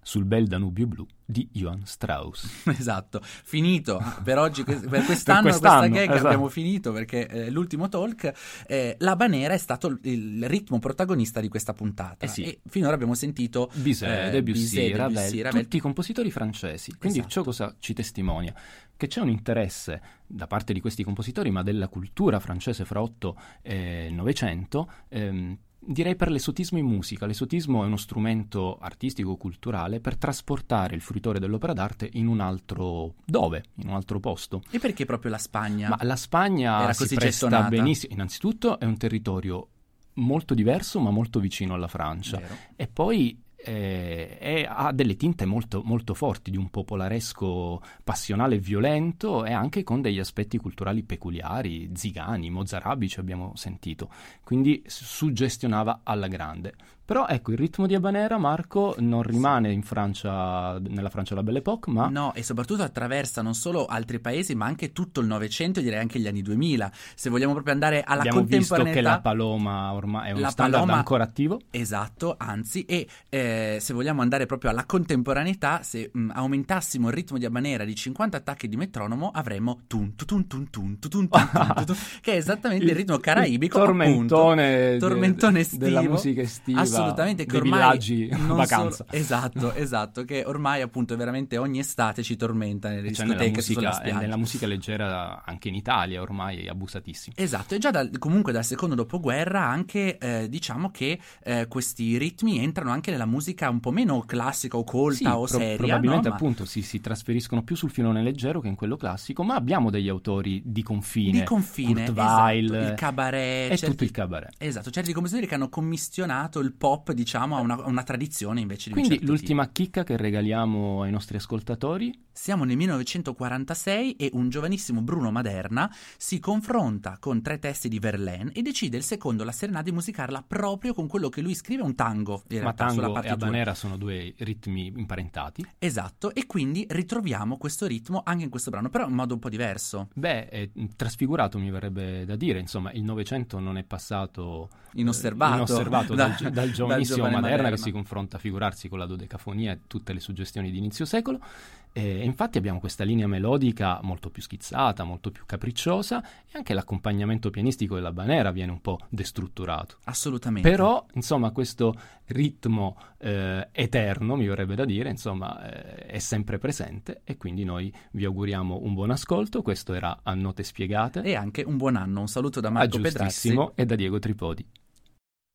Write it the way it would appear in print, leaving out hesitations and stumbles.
sul bel Danubio blu di Johann Strauss. Esatto, finito per oggi, per quest'anno questa gag, esatto. Abbiamo finito perché l'ultimo talk, l'habanera è stato il ritmo protagonista di questa puntata, sì. E finora abbiamo sentito Bizet, Debussy, Ravel, tutti compositori francesi, quindi esatto. Ciò cosa ci testimonia? Che c'è un interesse da parte di questi compositori, ma della cultura francese fra 8 e 900, direi per l'esotismo in musica. L'esotismo è uno strumento artistico, culturale, per trasportare il fruitore dell'opera d'arte in un altro posto. E perché proprio la Spagna? Ma la Spagna era si così presta gettonata? Benissimo. Innanzitutto è un territorio molto diverso, ma molto vicino alla Francia. Vero. E poi ha delle tinte molto, molto forti, di un popolaresco passionale e violento, e anche con degli aspetti culturali peculiari, zigani, mozarabici abbiamo sentito, quindi suggestionava alla grande. Però ecco, il ritmo di habanera, Marco, non rimane in Francia, nella Francia della Belle Époque, ma... No, e soprattutto attraversa non solo altri paesi, ma anche tutto il Novecento, e direi anche gli anni 2000. Se vogliamo proprio andare alla contemporaneità... Abbiamo visto che la Paloma ormai è uno standard ancora attivo. Esatto, anzi, e se vogliamo andare proprio alla contemporaneità, se aumentassimo il ritmo di habanera di 50 attacchi di metronomo, avremmo tun tun tun tun tun tun tun, che è esattamente il ritmo caraibico, tormentone estivo della musica estiva. Assolutamente, che dei ormai villaggi vacanza. Esatto, che ormai appunto veramente ogni estate ci tormenta nelle discoteche, sulla spiaggia. Nella musica leggera anche in Italia ormai è abusatissimo. Esatto, e già comunque dal secondo dopoguerra anche diciamo che questi ritmi entrano anche nella musica un po' meno classica o colta o seria. Probabilmente, no? appunto si trasferiscono più sul filone leggero che in quello classico, ma abbiamo degli autori di confine. Kurt Weill, esatto, il cabaret. Tutto il cabaret. Esatto, certi compositori che hanno commissionato il pop, diciamo, a una tradizione invece di Quindi un certo l'ultima tipo. chicca che regaliamo ai nostri ascoltatori. Siamo nel 1946 e un giovanissimo Bruno Maderna si confronta con 3 testi di Verlaine e decide il secondo, la Serenade, di musicarla proprio con quello che lui scrive, un tango. Ma tango e habanera sono 2 ritmi imparentati. Esatto, e quindi ritroviamo questo ritmo anche in questo brano, però in modo un po' diverso. Beh, è trasfigurato, mi verrebbe da dire, insomma, il Novecento non è passato inosservato dal giovanissimo Maderna, che si confronta confronta, figurarsi, con la dodecafonia e tutte le suggestioni di inizio secolo. E infatti abbiamo questa linea melodica molto più schizzata, molto più capricciosa, e anche l'accompagnamento pianistico della habanera viene un po' destrutturato. Assolutamente. Però, insomma, questo ritmo eterno, mi verrebbe da dire, insomma, è sempre presente, e quindi noi vi auguriamo un buon ascolto. Questo era A Note Spiegate. E anche un buon anno. Un saluto da Marco Pedrazzi e da Diego Tripodi.